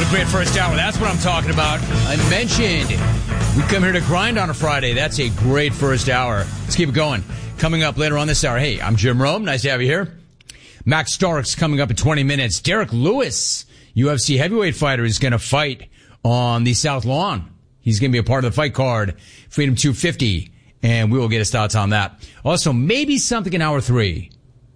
great first hour. That's what I'm talking about. I mentioned we come here to grind on a Friday. That's a great first hour. Let's keep it going. Coming up later on this hour. Hey, I'm Jim Rome. Nice to have you here. Max Starks coming up in 20 minutes. Derek Lewis, UFC heavyweight fighter, is going to fight on the South Lawn. He's going to be a part of the fight card, Freedom 250, and we will get his thoughts on that. Also, maybe something in hour 3.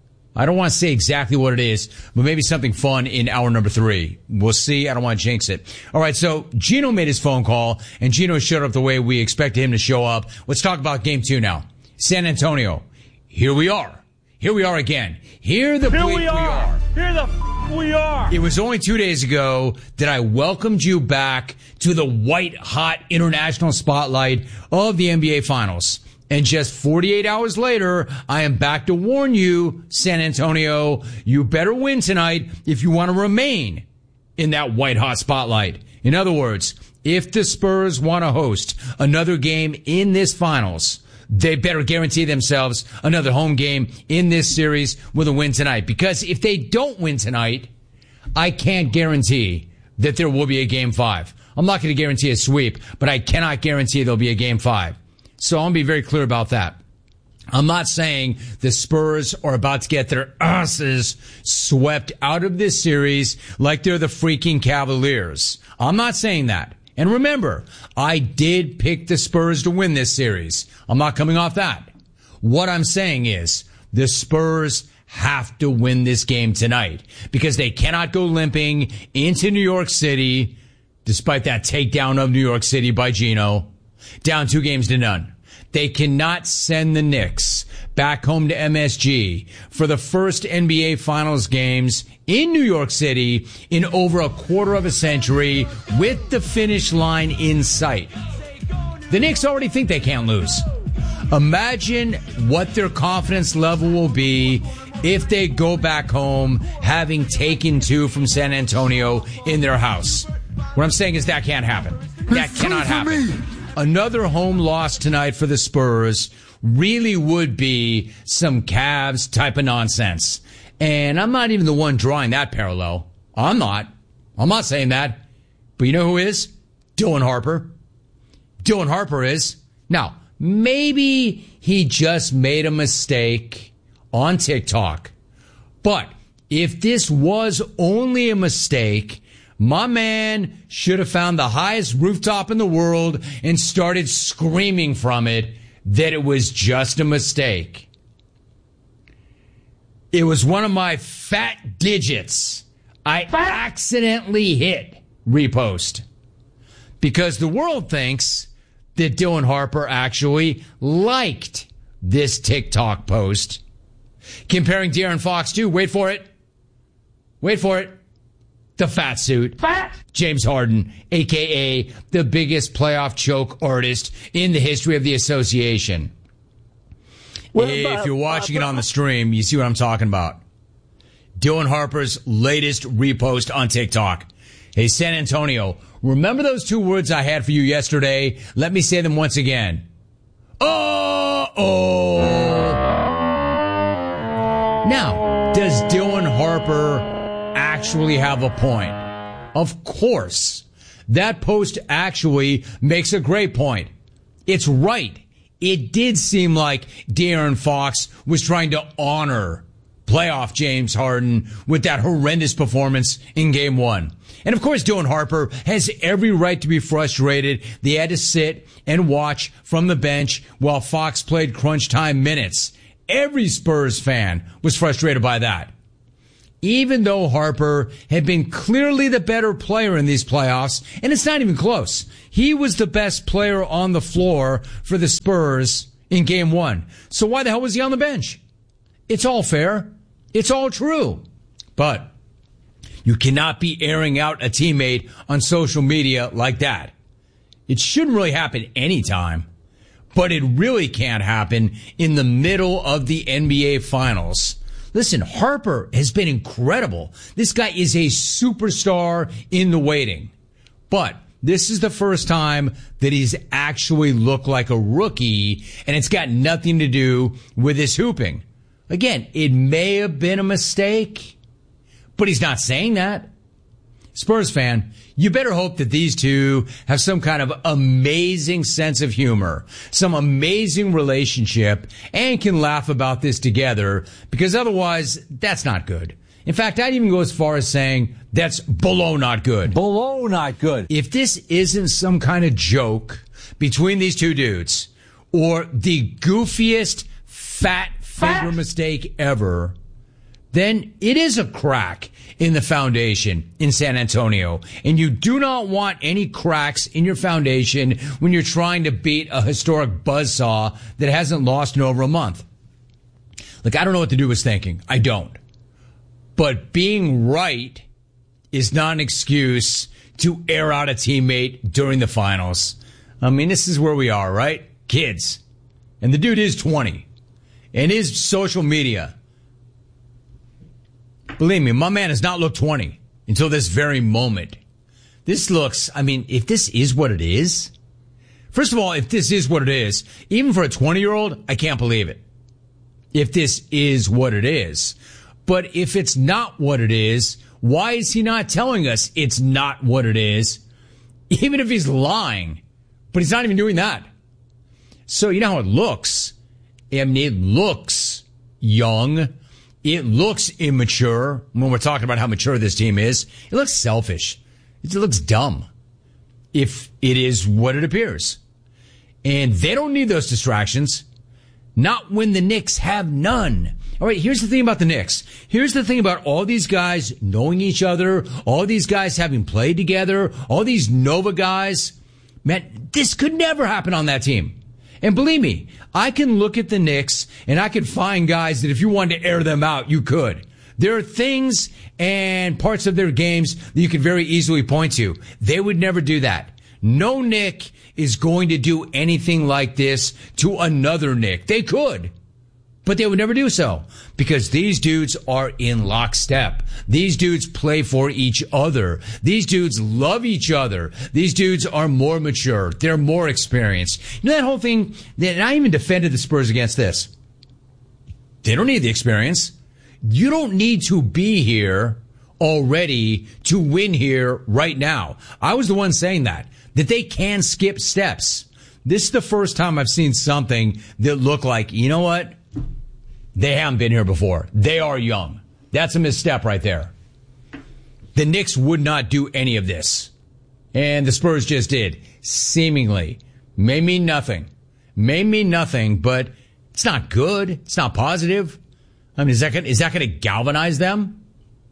I don't want to say exactly what it is, but maybe something fun in hour number 3. We'll see. I don't want to jinx it. All right, so Gino made his phone call, and Gino showed up the way we expected him to show up. Let's talk about Game 2 now. San Antonio. Here we are. Here we are again. Here the bleep we are. Here the we are. It was only 2 days ago that I welcomed you back to the white-hot international spotlight of the NBA Finals. And just 48 hours later, I am back to warn you, San Antonio, you better win tonight if you want to remain in that white-hot spotlight. In other words, if the Spurs want to host another game in this Finals, they better guarantee themselves another home game in this series with a win tonight. Because if they don't win tonight, I can't guarantee that there will be a Game 5. I'm not going to guarantee a sweep, but I cannot guarantee there'll be a Game 5. So I'm going to be very clear about that. I'm not saying the Spurs are about to get their asses swept out of this series like they're the freaking Cavaliers. I'm not saying that. And remember, I did pick the Spurs to win this series. I'm not coming off that. What I'm saying is the Spurs have to win this game tonight because they cannot go limping into New York City, despite that takedown of New York City by Gino, down 2-0. They cannot send the Knicks back home to MSG for the first NBA Finals games in New York City in over a quarter of a century with the finish line in sight. The Knicks already think they can't lose. Imagine what their confidence level will be if they go back home having taken 2 from San Antonio in their house. What I'm saying is that can't happen. That cannot happen. Another home loss tonight for the Spurs really would be some Cavs type of nonsense. And I'm not even the one drawing that parallel. I'm not saying that. But you know who is? Dylan Harper. Dylan Harper is. Now, maybe he just made a mistake on TikTok. But if this was only a mistake, my man should have found the highest rooftop in the world and started screaming from it that it was just a mistake. It was one of my fat digits I accidentally hit repost because the world thinks that Dylan Harper actually liked this TikTok post comparing De'Aaron Fox to, wait for it, the fat suit, James Harden, a.k.a. the biggest playoff choke artist in the history of the association. If you're watching it on the stream, you see what I'm talking about. Dylan Harper's latest repost on TikTok. Hey, San Antonio, remember those 2 words I had for you yesterday? Let me say them once again. Uh-oh. Now, does Dylan Harper actually have a point? Of course. That post actually makes a great point. It's right. It did seem like De'Aaron Fox was trying to honor playoff James Harden with that horrendous performance in Game 1. And of course, Dylan Harper has every right to be frustrated. They had to sit and watch from the bench while Fox played crunch time minutes. Every Spurs fan was frustrated by that. Even though Harper had been clearly the better player in these playoffs, and it's not even close. He was the best player on the floor for the Spurs in Game 1. So why the hell was he on the bench? It's all fair. It's all true. But you cannot be airing out a teammate on social media like that. It shouldn't really happen anytime, but it really can't happen in the middle of the NBA Finals. Listen, Harper has been incredible. This guy is a superstar in the waiting. But this is the first time that he's actually looked like a rookie, and it's got nothing to do with his hooping. Again, it may have been a mistake, but he's not saying that. Spurs fan, you better hope that these two have some kind of amazing sense of humor, some amazing relationship, and can laugh about this together, because otherwise, that's not good. In fact, I'd even go as far as saying that's below not good. Below not good. If this isn't some kind of joke between these two dudes, or the goofiest fat finger mistake ever, then it is a crack in the foundation in San Antonio. And you do not want any cracks in your foundation when you're trying to beat a historic buzzsaw that hasn't lost in over a month. Look, I don't know what the dude was thinking. I don't. But being right is not an excuse to air out a teammate during the finals. I mean, this is where we are, right? Kids. And the dude is 20. And his social media, believe me, my man has not looked 20 until this very moment. This looks, I mean, if this is what it is, first of all, if this is what it is, even for a 20-year-old, I can't believe it. If this is what it is. But if it's not what it is, why is he not telling us it's not what it is? Even if he's lying. But he's not even doing that. So you know how it looks. I mean, it looks young. It looks immature when we're talking about how mature this team is. It looks selfish. It looks dumb. If it is what it appears. And they don't need those distractions. Not when the Knicks have none. All right, here's the thing about the Knicks. Here's the thing about all these guys knowing each other, all these guys having played together, all these Nova guys. Man, this could never happen on that team. And believe me, I can look at the Knicks and I can find guys that if you wanted to air them out, you could. There are things and parts of their games that you could very easily point to. They would never do that. No Knick is going to do anything like this to another Knick. They could, but they would never do so because these dudes are in lockstep. These dudes play for each other. These dudes love each other. These dudes are more mature. They're more experienced. You know that whole thing, and I even defended the Spurs against this. They don't need the experience. You don't need to be here already to win here right now. I was the one saying that they can skip steps. This is the first time I've seen something that looked like, you know what? They haven't been here before. They are young. That's a misstep right there. The Knicks would not do any of this. And the Spurs just did. Seemingly. May mean nothing. May mean nothing, but it's not good. It's not positive. I mean, is that going to galvanize them?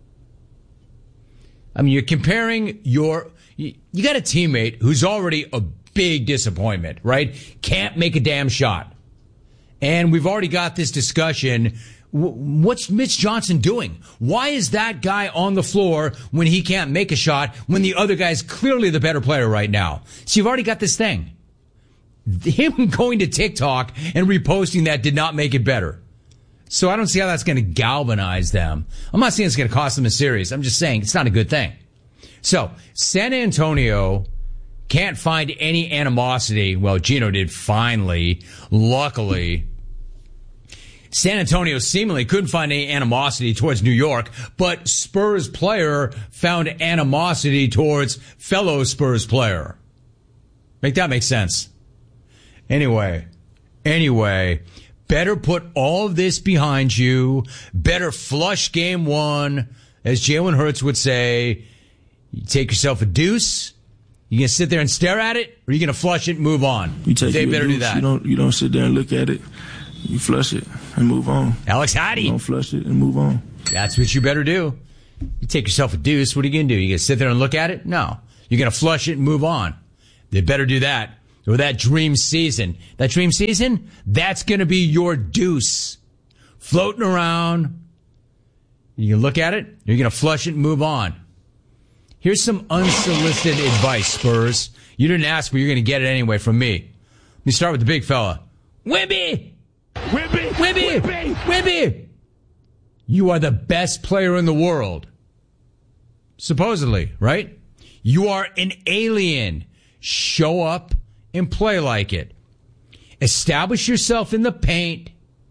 I mean, you're comparing you got a teammate who's already a big disappointment, right? Can't make a damn shot. And we've already got this discussion. What's Mitch Johnson doing? Why is that guy on the floor when he can't make a shot when the other guy's clearly the better player right now? So you've already got this thing. Him going to TikTok and reposting that did not make it better. So I don't see how that's going to galvanize them. I'm not saying it's going to cost them a series. I'm just saying it's not a good thing. So San Antonio can't find any animosity. Well, Gino did finally, luckily. San Antonio seemingly couldn't find any animosity towards New York, but Spurs player found animosity towards fellow Spurs player. Make that make sense. Anyway, better put all of this behind you. Better flush game one. As Jalen Hurts would say, you take yourself a deuce. You gonna sit there and stare at it, or you gonna flush it and move on? They better do that. You don't sit there and look at it. You flush it and move on. Alex Hattie. You don't flush it and move on. That's what you better do. You take yourself a deuce. What are you gonna do? You gonna sit there and look at it? No. You're gonna flush it and move on. They better do that. Or that dream season. That dream season, that's gonna be your deuce. Floating around. You can look at it. You're gonna flush it and move on. Here's some unsolicited advice, Spurs. You didn't ask, but you're going to get it anyway from me. Let me start with the big fella. Wimby! Wimby! Wimby! Wimby! Wimby! You are the best player in the world. Supposedly, right? You are an alien. Show up and play like it. Establish yourself in the paint.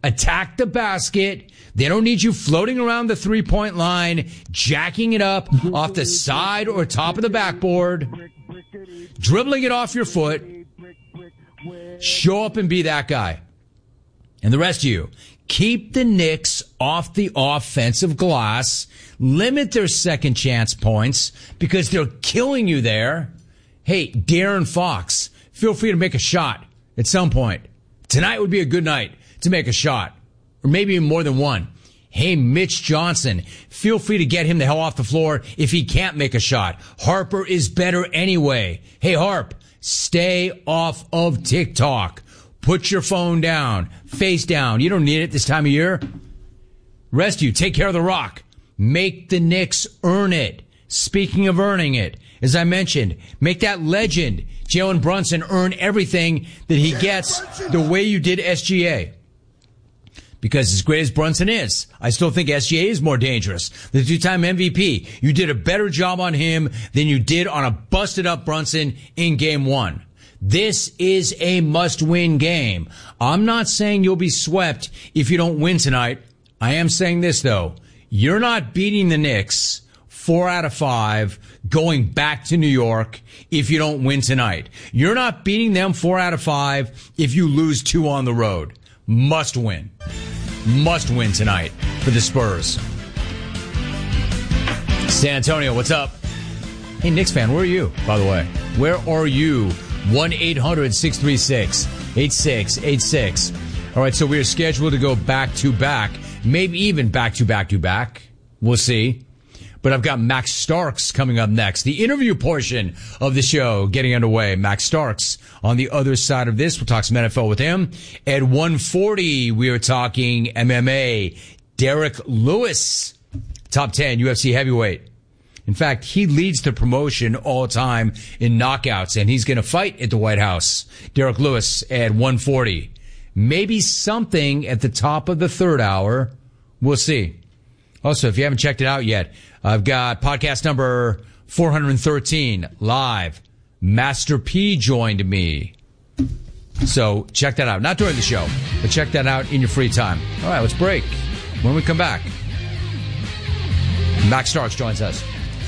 Attack the basket. They don't need you floating around the three-point line, jacking it up off the side or top of the backboard, dribbling it off your foot. Show up and be that guy. And the rest of you, keep the Knicks off the offensive glass. Limit their second chance points because they're killing you there. Hey, De'Aaron Fox, feel free to make a shot at some point. Tonight would be a good night to make a shot, or maybe even more than one. Hey, Mitch Johnson, feel free to get him the hell off the floor if he can't make a shot. Harper is better anyway. Hey, Harp, stay off of TikTok. Put your phone down, face down. You don't need it this time of year. Rest of you, take care of the rock. Make the Knicks earn it. Speaking of earning it, as I mentioned, make that legend, Jalen Brunson, earn everything that he gets the way you did SGA. Because as great as Brunson is, I still think SGA is more dangerous. The two-time MVP, you did a better job on him than you did on a busted-up Brunson in Game 1. This is a must-win game. I'm not saying you'll be swept if you don't win tonight. I am saying this, though. You're not beating the Knicks 4 out of 5 going back to New York if you don't win tonight. You're not beating them 4 out of 5 if you lose 2 on the road. Must win. Must win tonight for the Spurs. San Antonio, what's up? Hey, Knicks fan, where are you, by the way? Where are you? 1-800-636-8686. All right, so we are scheduled to go back-to-back, maybe even back-to-back-to-back. We'll see. But I've got Max Starks coming up next. The interview portion of the show getting underway. Max Starks on the other side of this. We'll talk some NFL with him. At 1:40, we are talking MMA. Derek Lewis, top 10 UFC heavyweight. In fact, he leads the promotion all time in knockouts, and he's going to fight at the White House. Derek Lewis at 1:40. Maybe something at the top of the third hour. We'll see. Also, if you haven't checked it out yet, I've got podcast number 413 live. Master P joined me. So check that out. Not during the show, but check that out in your free time. All right, let's break. When we come back, Max Starks joins us.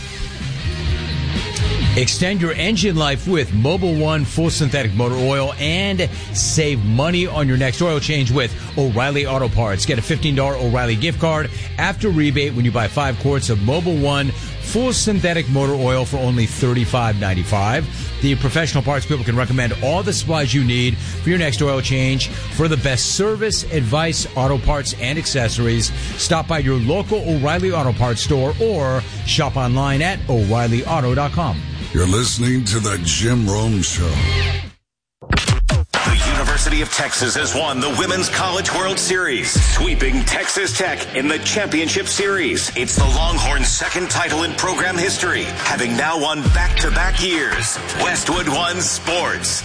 Extend your engine life with Mobil 1 full synthetic motor oil and save money on your next oil change with O'Reilly Auto Parts. Get a $15 O'Reilly gift card after rebate when you buy 5 quarts of Mobil 1 full synthetic motor oil for only $35.95. The professional parts people can recommend all the supplies you need for your next oil change. For the best service, advice, auto parts, and accessories, stop by your local O'Reilly Auto Parts store or shop online at O'ReillyAuto.com. You're listening to The Jim Rome Show. The University of Texas has won the Women's College World Series, sweeping Texas Tech in the championship series. It's the Longhorns' second title in program history, having now won back-to-back years. Westwood One Sports.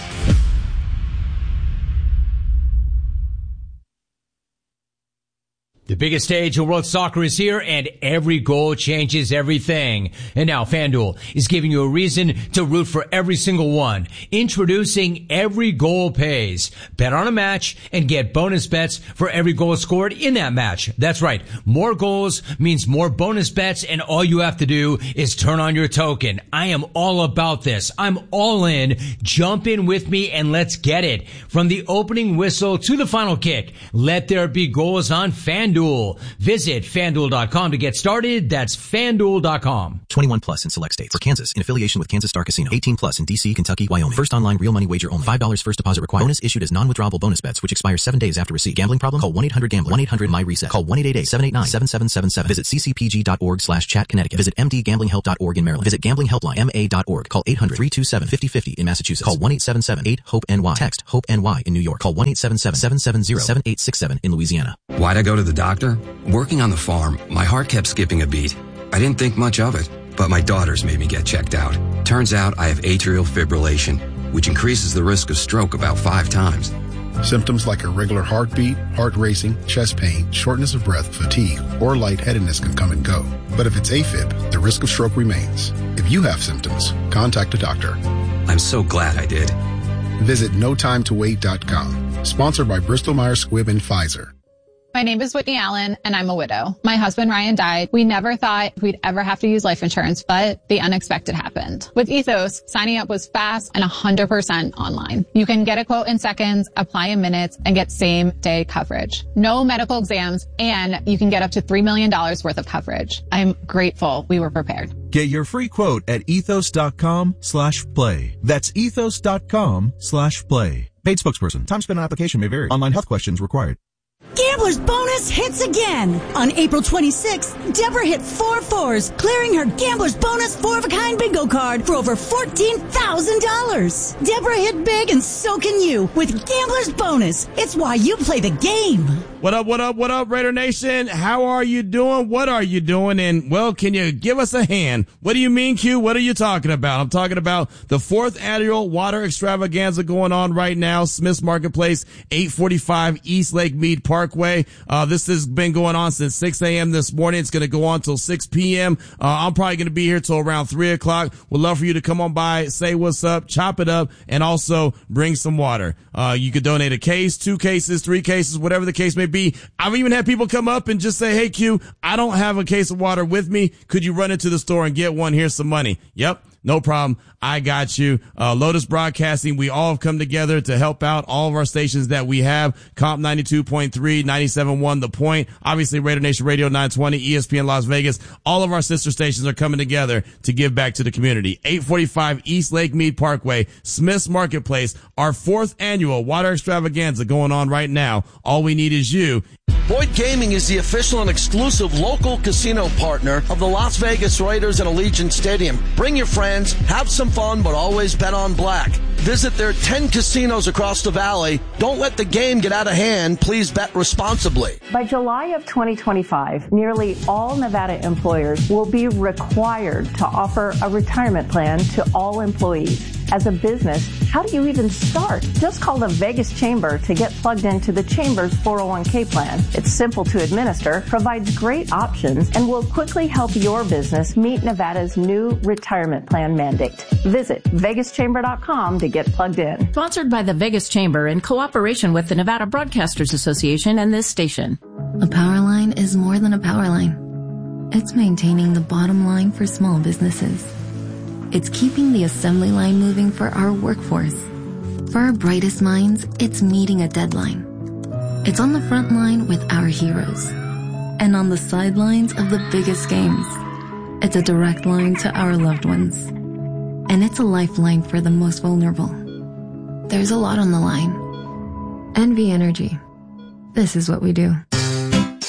The biggest stage in world soccer is here, and every goal changes everything. And now FanDuel is giving you a reason to root for every single one. Introducing Every Goal Pays. Bet on a match and get bonus bets for every goal scored in that match. That's right. More goals means more bonus bets, and all you have to do is turn on your token. I am all about this. I'm all in. Jump in with me and let's get it. From the opening whistle to the final kick, let there be goals on FanDuel. Visit FanDuel.com to get started. That's FanDuel.com. 21 plus in select states. For Kansas, in affiliation with Kansas Star Casino. 18 plus in D.C., Kentucky, Wyoming. First online real money wager only. $5 first deposit required. Bonus issued as non-withdrawable bonus bets, which expire 7 days after receipt. Gambling problem? Call 1-800-GAMBLER. 1-800-MY-RESET. Call 1-888-789-7777. Visit ccpg.org/chat Connecticut. Visit mdgamblinghelp.org in Maryland. Visit gamblinghelplinema.org. Call 800-327-5050 in Massachusetts. Call 1-877-8-HOPE-NY. Text HOPE-NY in New York. Call 1-877-770-7867 in Louisiana. Why'd I go to the doctor? Working on the farm, my heart kept skipping a beat. I didn't think much of it, but my daughters made me get checked out. Turns out I have atrial fibrillation, which increases the risk of stroke about 5 times. Symptoms like irregular heartbeat, heart racing, chest pain, shortness of breath, fatigue, or lightheadedness can come and go. But if it's AFib, the risk of stroke remains. If you have symptoms, contact a doctor. I'm so glad I did. Visit notimetowait.com. Sponsored by Bristol Myers Squibb and Pfizer. My name is Whitney Allen, and I'm a widow. My husband, Ryan, died. We never thought we'd ever have to use life insurance, but the unexpected happened. With Ethos, signing up was fast and 100% online. You can get a quote in seconds, apply in minutes, and get same-day coverage. No medical exams, and you can get up to $3 million worth of coverage. I'm grateful we were prepared. Get your free quote at ethos.com/play. That's ethos.com/play. Paid spokesperson. Time spent on application may vary. Online health questions required. Gambler's Bonus hits again. On April 26th, Deborah hit 4 4s, clearing her Gambler's Bonus 4-of-a-kind bingo card for over $14,000. Deborah hit big, and so can you with Gambler's Bonus. It's why you play the game. What up, Raider Nation? How are you doing? What are you doing? And, well, can you give us a hand? What do you mean, Q? What are you talking about? I'm talking about the 4th annual water extravaganza going on right now, Smith's Marketplace, 845 East Lake Mead Parkway. This has been going on since 6 a.m. this morning. It's going to go on till 6 p.m. I'm probably going to be here till around 3 o'clock. Would love for you to come on by, say what's up, chop it up, and also bring some water. You could donate a case, 2 cases, 3 cases, whatever the case may be. I've even had people come up and just say, hey, Q, I don't have a case of water with me. Could you run into the store and get one? Here's some money. Yep. No problem. I got you. Lotus Broadcasting, we all have come together to help out all of our stations that we have. Comp 92.3, 97.1, The Point, obviously Raider Nation Radio 920, ESPN Las Vegas. All of our sister stations are coming together to give back to the community. 845 East Lake Mead Parkway, Smith's Marketplace, our 4th annual water extravaganza going on right now. All we need is you. Boyd Gaming is the official and exclusive local casino partner of the Las Vegas Raiders at Allegiant Stadium. Bring your friends, have some fun, but always bet on black. Visit their 10 casinos across the valley. Don't let the game get out of hand. Please bet responsibly. By July of 2025, nearly all Nevada employers will be required to offer a retirement plan to all employees. As a business, how do you even start? Just call the Vegas Chamber to get plugged into the Chamber's 401k plan. It's simple to administer, provides great options, and will quickly help your business meet Nevada's new retirement plan mandate. Visit vegaschamber.com to get plugged in. Sponsored by the Vegas Chamber in cooperation with the Nevada Broadcasters Association and this station. A power line is more than a power line. It's maintaining the bottom line for small businesses. It's keeping the assembly line moving for our workforce. For our brightest minds, it's meeting a deadline. It's on the front line with our heroes. And on the sidelines of the biggest games. It's a direct line to our loved ones. And it's a lifeline for the most vulnerable. There's a lot on the line. NV Energy. This is what we do.